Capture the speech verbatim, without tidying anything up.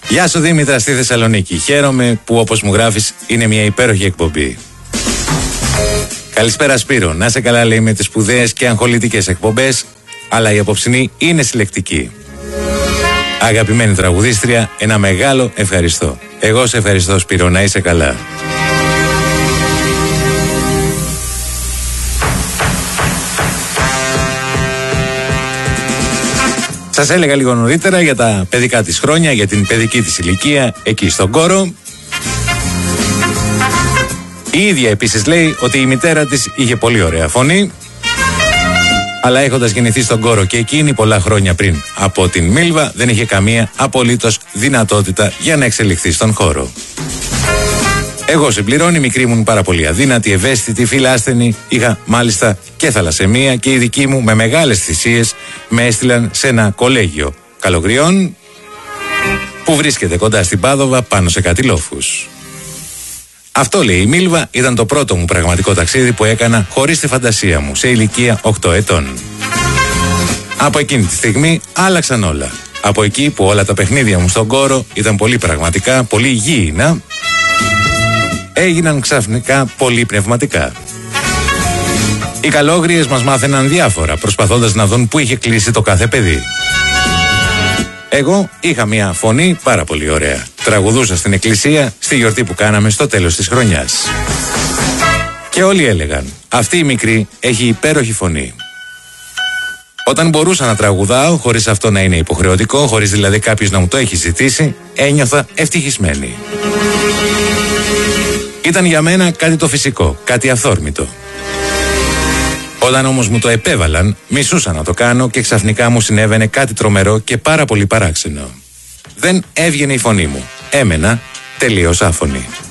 Γεια σου Δήμητρα στη Θεσσαλονίκη. Χαίρομαι που όπως μου γράφεις είναι μια υπέροχη εκπομπή. Καλησπέρα Σπύρο. Να σε καλά λέει με τις σπουδαίες και αγχολητικές εκπομπές, αλλά η απόψινή είναι συλλεκτική. Αγαπημένη τραγουδίστρια, ένα μεγάλο ευχαριστώ. Εγώ σε ευχαριστώ Σπύρο, να είσαι καλά. Σας έλεγα λίγο νωρίτερα για τα παιδικά της χρόνια, για την παιδική της ηλικία εκεί στον Κόρο. Η ίδια επίσης λέει ότι η μητέρα της είχε πολύ ωραία φωνή, αλλά έχοντας γεννηθεί στον Κόρο και εκείνη πολλά χρόνια πριν από την Μίλβα, δεν είχε καμία απολύτως δυνατότητα για να εξελιχθεί στον χώρο. Εγώ συμπληρώνει, μικρή μου πάρα πολύ αδύνατη, ευαίσθητη, φιλάσθενη. Είχα μάλιστα και θαλασσαιμία και οι δικοί μου με μεγάλες θυσίες με έστειλαν σε ένα κολέγιο Καλογριών που βρίσκεται κοντά στην Πάδοβα πάνω σε κάτι λόφους. Αυτό λέει η Μίλβα ήταν το πρώτο μου πραγματικό ταξίδι που έκανα χωρίς τη φαντασία μου σε ηλικία οκτώ ετών. Από εκείνη τη στιγμή άλλαξαν όλα. Από εκεί που όλα τα παιχνίδια μου στον Κόρο ήταν πολύ πραγματικά, πολύ γήινα, έγιναν ξαφνικά πολύ πνευματικά. Οι καλόγριες μας μάθαιναν διάφορα, προσπαθώντας να δουν πού είχε κλείσει το κάθε παιδί. Εγώ είχα μια φωνή πάρα πολύ ωραία. Τραγουδούσα στην εκκλησία στη γιορτή που κάναμε στο τέλος της χρονιάς. Και όλοι έλεγαν, αυτή η μικρή έχει υπέροχη φωνή. Όταν μπορούσα να τραγουδάω χωρίς αυτό να είναι υποχρεωτικό, χωρίς δηλαδή κάποιος να μου το έχει ζητήσει, ένιωθα ευτυχισμένη. Ήταν για μένα κάτι το φυσικό, κάτι αυθόρμητο. Όταν όμως μου το επέβαλαν, μισούσα να το κάνω και ξαφνικά μου συνέβαινε κάτι τρομερό και πάρα πολύ παράξενο. Δεν έβγαινε η φωνή μου. Έμενα τελείως άφωνη.